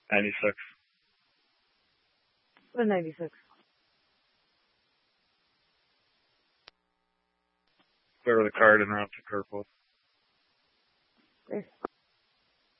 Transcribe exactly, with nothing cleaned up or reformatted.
ninety-six. The ninety-six. Clear the card and route to Kirkwood. Okay.